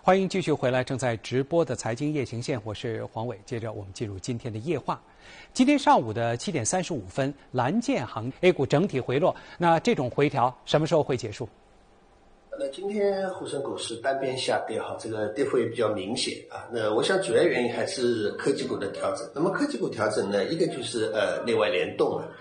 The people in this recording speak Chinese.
欢迎继续回来，正在直播的财经夜行线，我是黄伟。接着我们进入今天的夜话。今天上午的7点35分，蓝建行 A 股整体回落，那这种回调什么时候会结束？ 那今天沪深股市单边下跌哈，这个跌幅也比较明显啊。那我想主要原因还是科技股的调整。那么科技股调整呢，一个就是内外联动了。